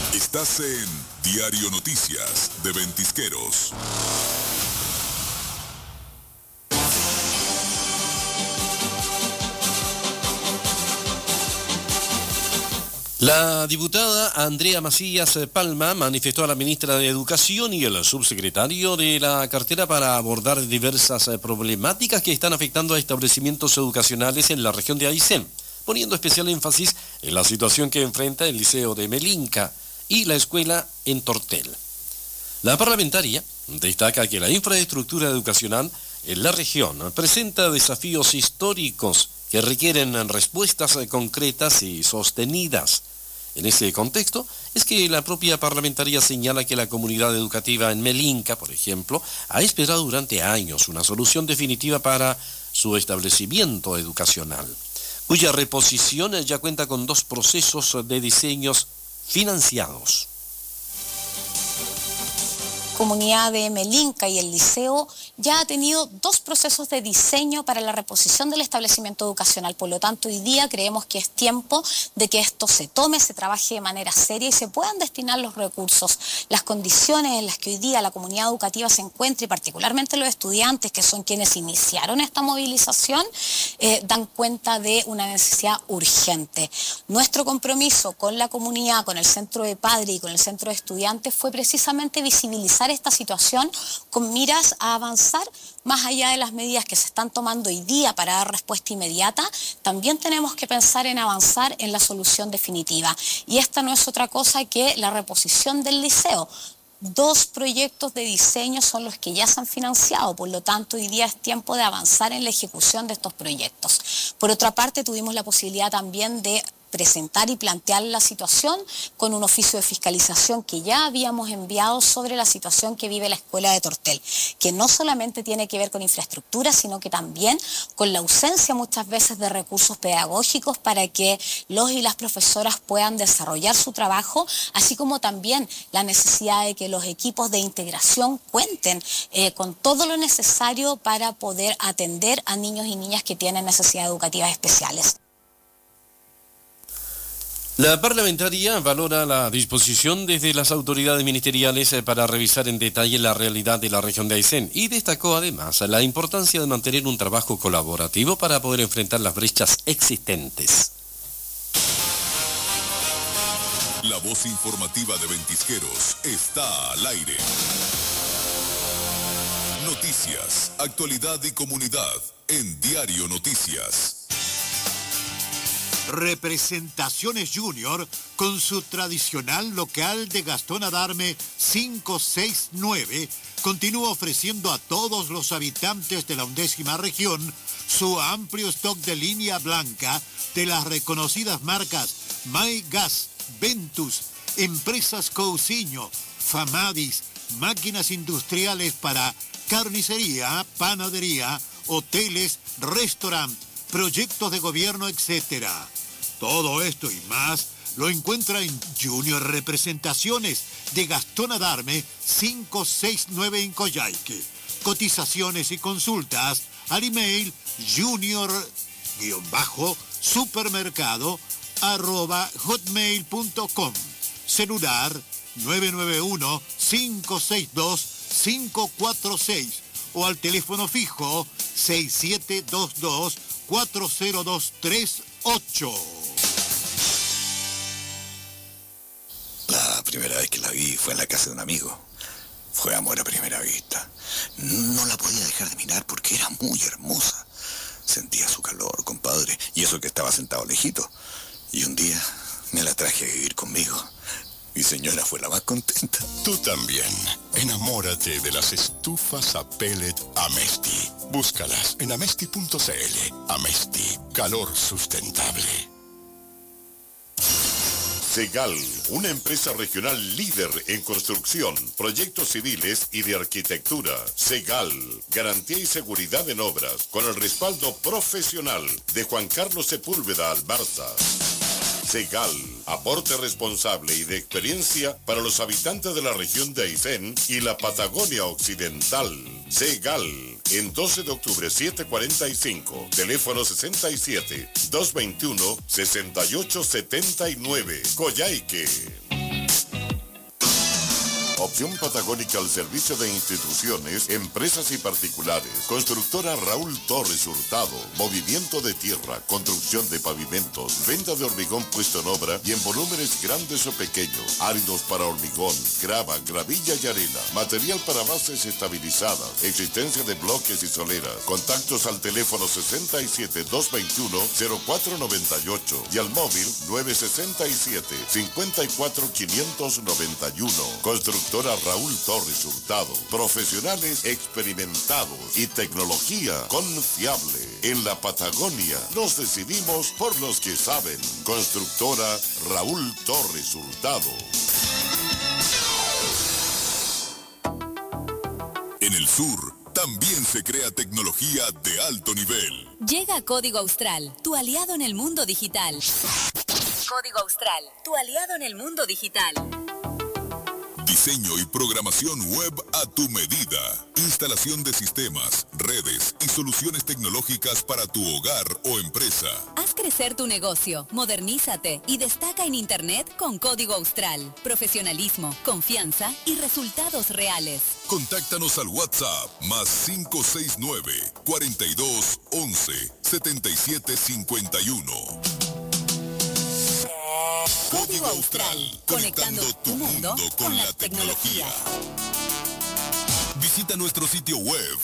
Estás en Diario Noticias de Ventisqueros. La diputada Andrea Macías Palma manifestó a la ministra de Educación y el subsecretario de la cartera para abordar diversas problemáticas que están afectando a establecimientos educacionales en la región de Aysén, poniendo especial énfasis en la situación que enfrenta el Liceo de Melinca y la escuela en Tortel. La parlamentaria destaca que la infraestructura educacional en la región presenta desafíos históricos que requieren respuestas concretas y sostenidas. En ese contexto, es que la propia parlamentaria señala que la comunidad educativa en Melinca, por ejemplo, ha esperado durante años una solución definitiva para su establecimiento educacional, cuya reposición ya cuenta con 2 procesos de diseños financiados. Comunidad de Melinca y el liceo ya ha tenido 2 procesos de diseño para la reposición del establecimiento educacional. Por lo tanto, hoy día creemos que es tiempo de que esto se tome, se trabaje de manera seria y se puedan destinar los recursos. Las condiciones en las que hoy día la comunidad educativa se encuentra, y particularmente los estudiantes, que son quienes iniciaron esta movilización, dan cuenta de una necesidad urgente. Nuestro compromiso con la comunidad, con el centro de padres y con el centro de estudiantes fue precisamente visibilizar esta situación con miras a avanzar más allá de las medidas que se están tomando hoy día para dar respuesta inmediata. También tenemos que pensar en avanzar en la solución definitiva, y esta no es otra cosa que la reposición del liceo. 2 proyectos de diseño son los que ya se han financiado, por lo tanto hoy día es tiempo de avanzar en la ejecución de estos proyectos. Por otra parte, tuvimos la posibilidad también de presentar y plantear la situación con un oficio de fiscalización que ya habíamos enviado sobre la situación que vive la escuela de Tortel, que no solamente tiene que ver con infraestructura, sino que también con la ausencia muchas veces de recursos pedagógicos para que los y las profesoras puedan desarrollar su trabajo, así como también la necesidad de que los equipos de integración cuenten con todo lo necesario para poder atender a niños y niñas que tienen necesidades educativas especiales. La parlamentaria valora la disposición desde las autoridades ministeriales para revisar en detalle la realidad de la región de Aysén y destacó además la importancia de mantener un trabajo colaborativo para poder enfrentar las brechas existentes. La voz informativa de Ventisqueros está al aire. Noticias, actualidad y comunidad en Diario Noticias. Representaciones Junior, con su tradicional local de Gastón Adarme 569, continúa ofreciendo a todos los habitantes de la 11ª región su amplio stock de línea blanca de las reconocidas marcas MyGas, Ventus, Empresas Cousiño, Famadis, máquinas industriales para carnicería, panadería, hoteles, restaurantes, proyectos de gobierno, etc. Todo esto y más lo encuentra en Junior Representaciones de Gastón Adarme 569 en Coyhaique. Cotizaciones y consultas al email junior-supermercado@hotmail.com. Celular 991-562-546 o al teléfono fijo 6722-40238. La primera vez que la vi fue en la casa de un amigo. Fue amor a primera vista. No la podía dejar de mirar porque era muy hermosa. Sentía su calor, compadre, y eso que estaba sentado lejito. Y un día me la traje a vivir conmigo. Mi señora fue la más contenta. Tú también. Enamórate de las estufas a pellet Amesti. Búscalas en amesti.cl. Amesti, calor sustentable. Segal, una empresa regional líder en construcción, proyectos civiles y de arquitectura. Segal, garantía y seguridad en obras, con el respaldo profesional de Juan Carlos Sepúlveda Albarza. Segal, aporte responsable y de experiencia para los habitantes de la región de Aysén y la Patagonia Occidental. Segal, en 12 de octubre 745, teléfono 67-221-6879, Coyhaique. Opción patagónica al servicio de instituciones, empresas y particulares. Constructora Raúl Torres Hurtado. Movimiento de tierra, construcción de pavimentos, venta de hormigón puesto en obra y en volúmenes grandes o pequeños. Áridos para hormigón, grava, gravilla y arena. Material para bases estabilizadas. Existencia de bloques y soleras. Contactos al teléfono 67-221-0498 y al móvil 967-54-591. Constructora Raúl Torres Hurtado. Profesionales experimentados y tecnología confiable. En la Patagonia nos decidimos por los que saben. Constructora Raúl Torres Hurtado. En el sur también se crea tecnología de alto nivel. Llega Código Austral, tu aliado en el mundo digital. Código Austral, tu aliado en el mundo digital. Diseño y programación web a tu medida. Instalación de sistemas, redes y soluciones tecnológicas para tu hogar o empresa. Haz crecer tu negocio, modernízate y destaca en Internet con Código Austral. Profesionalismo, confianza y resultados reales. Contáctanos al WhatsApp +569 42 11 77 51. Código Austral, conectando tu mundo con la tecnología. Visita nuestro sitio web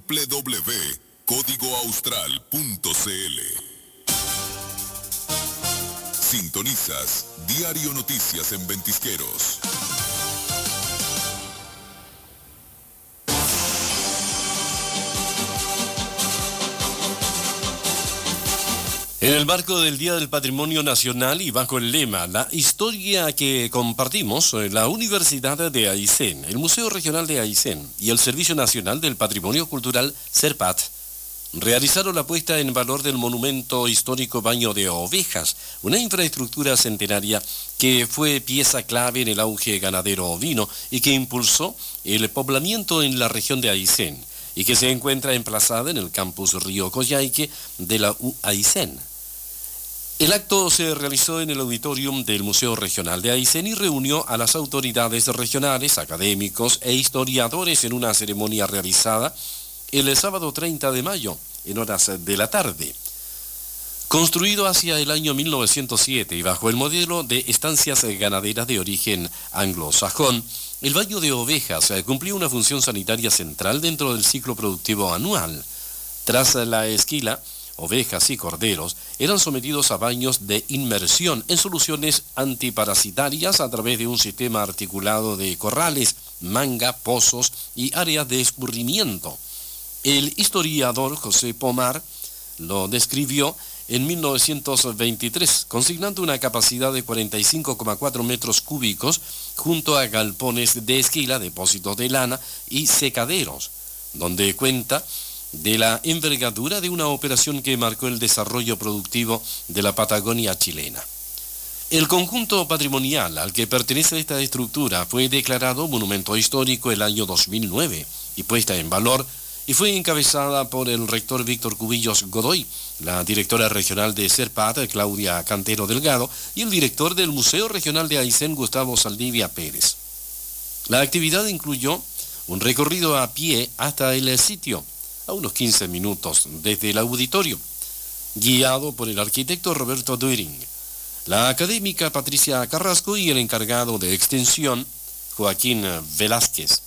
www.códigoaustral.cl. Sintonizas Diario Noticias en Ventisqueros. En el marco del Día del Patrimonio Nacional y bajo el lema La historia que compartimos, la Universidad de Aysén, el Museo Regional de Aysén y el Servicio Nacional del Patrimonio Cultural SERPAT realizaron la puesta en valor del monumento histórico Baño de Ovejas, una infraestructura centenaria que fue pieza clave en el auge ganadero ovino y que impulsó el poblamiento en la región de Aysén y que se encuentra emplazada en el campus Río Coyhaique de la U Aysén. El acto se realizó en el auditorium del Museo Regional de Aysén y reunió a las autoridades regionales, académicos e historiadores en una ceremonia realizada el sábado 30 de mayo, en horas de la tarde. Construido hacia el año 1907 y bajo el modelo de estancias ganaderas de origen anglosajón, el Baño de Ovejas cumplió una función sanitaria central dentro del ciclo productivo anual. Tras la esquila, ovejas y corderos eran sometidos a baños de inmersión en soluciones antiparasitarias a través de un sistema articulado de corrales, manga, pozos y áreas de escurrimiento. El historiador José Pomar lo describió en 1923, consignando una capacidad de 45,4 metros cúbicos junto a galpones de esquila, depósitos de lana y secaderos, donde cuenta de la envergadura de una operación que marcó el desarrollo productivo de la Patagonia chilena. El conjunto patrimonial al que pertenece esta estructura fue declarado monumento histórico el año 2009 y puesta en valor y fue encabezada por el rector Víctor Cubillos Godoy, la directora regional de SERPAT, Claudia Cantero Delgado, y el director del Museo Regional de Aysén, Gustavo Saldivia Pérez. La actividad incluyó un recorrido a pie hasta el sitio, a unos 15 minutos desde el auditorio, guiado por el arquitecto Roberto During, la académica Patricia Carrasco y el encargado de extensión, Joaquín Velázquez.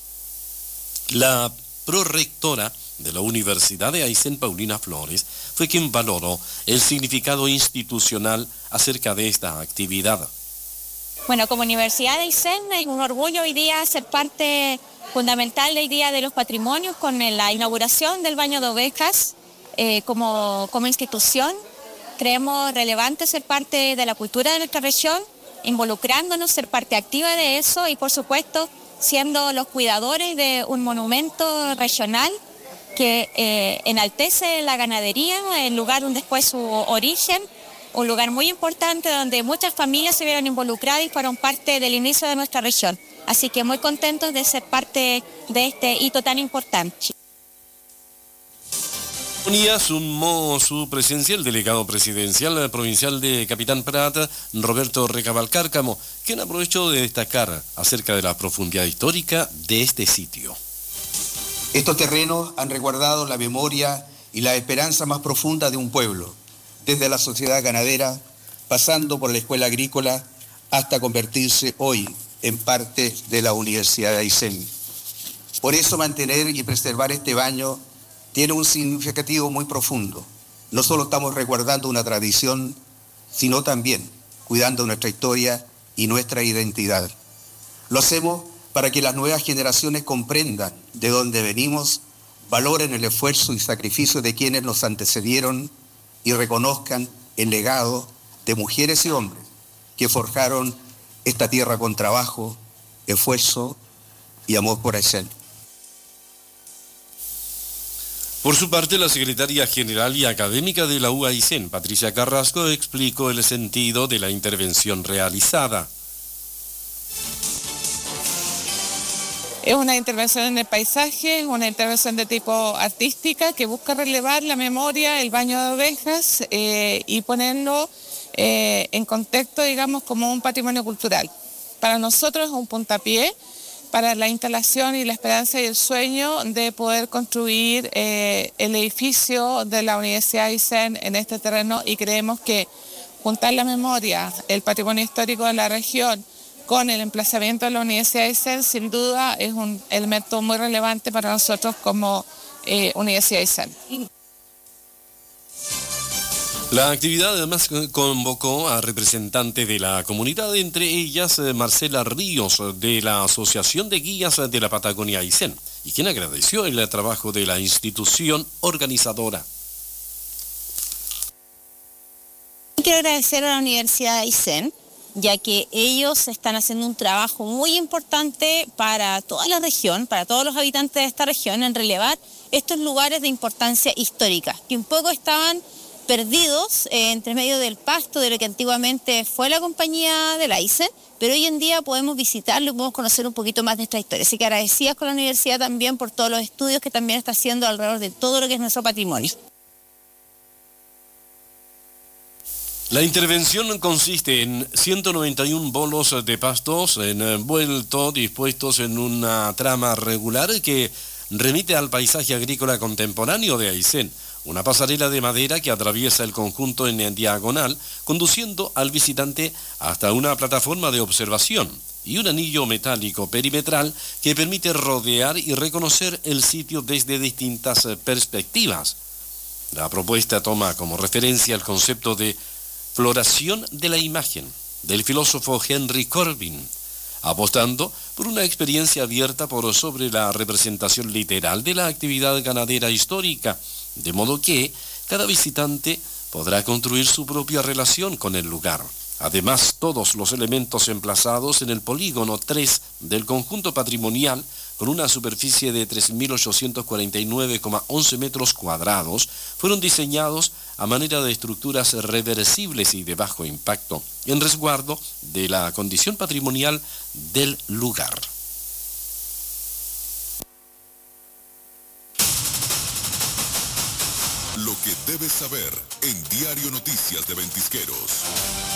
La prorectora de la Universidad de Aysén, Paulina Flores, fue quien valoró el significado institucional acerca de esta actividad. Bueno, como Universidad de Aysén es un orgullo hoy día ser parte fundamental del Día de los Patrimonios con la inauguración del Baño de Ovejas como institución. Creemos relevante ser parte de la cultura de nuestra región, involucrándonos, ser parte activa de eso y por supuesto siendo los cuidadores de un monumento regional que enaltece la ganadería, el lugar donde fue su origen, un lugar muy importante donde muchas familias se vieron involucradas y fueron parte del inicio de nuestra región. Así que muy contentos de ser parte de este hito tan importante. Unía sumó su presencia el delegado presidencial provincial de Capitán Prat, Roberto Recavalcárcamo, quien aprovechó de destacar acerca de la profundidad histórica de este sitio. Estos terrenos han resguardado la memoria y la esperanza más profunda de un pueblo, desde la sociedad ganadera, pasando por la escuela agrícola, hasta convertirse hoy en parte de la Universidad de Aysén. Por eso mantener y preservar este baño tiene un significativo muy profundo. No solo estamos resguardando una tradición, sino también cuidando nuestra historia y nuestra identidad. Lo hacemos para que las nuevas generaciones comprendan de dónde venimos, valoren el esfuerzo y sacrificio de quienes nos antecedieron y reconozcan el legado de mujeres y hombres que forjaron esta tierra con trabajo, esfuerzo y amor por Aysén. Por su parte, la secretaria general y académica de la UA Aysén, Patricia Carrasco, explicó el sentido de la intervención realizada. Es una intervención en el paisaje, una intervención de tipo artística que busca relevar la memoria, el baño de ovejas y ponerlo en contexto, digamos, como un patrimonio cultural. Para nosotros es un puntapié para la instalación y la esperanza y el sueño de poder construir el edificio de la Universidad de Aysén en este terreno, y creemos que juntar la memoria, el patrimonio histórico de la región con el emplazamiento de la Universidad de Aysén sin duda es un elemento muy relevante para nosotros como Universidad de Aysén. La actividad además convocó a representantes de la comunidad, entre ellas Marcela Ríos, de la Asociación de Guías de la Patagonia Aysén, y quien agradeció el trabajo de la institución organizadora. Quiero agradecer a la Universidad de Aysén, ya que ellos están haciendo un trabajo muy importante para toda la región, para todos los habitantes de esta región, en relevar estos lugares de importancia histórica, que un poco estaban perdidos entre medio del pasto de lo que antiguamente fue la compañía del Aysén, pero hoy en día podemos visitarlo y podemos conocer un poquito más de nuestra historia. Así que agradecidas con la universidad también por todos los estudios que también está haciendo alrededor de todo lo que es nuestro patrimonio. La intervención consiste en 191 bolos de pastos envueltos, dispuestos en una trama regular que remite al paisaje agrícola contemporáneo de Aysén. Una pasarela de madera que atraviesa el conjunto en diagonal, conduciendo al visitante hasta una plataforma de observación y un anillo metálico perimetral que permite rodear y reconocer el sitio desde distintas perspectivas. La propuesta toma como referencia el concepto de floración de la imagen del filósofo Henry Corbin, apostando por una experiencia abierta por sobre la representación literal de la actividad ganadera histórica, de modo que cada visitante podrá construir su propia relación con el lugar. Además, todos los elementos emplazados en el polígono 3 del conjunto patrimonial, con una superficie de 3.849,11 metros cuadrados, fueron diseñados a manera de estructuras reversibles y de bajo impacto, en resguardo de la condición patrimonial del lugar. Lo que debes saber en Diario Noticias de Ventisqueros.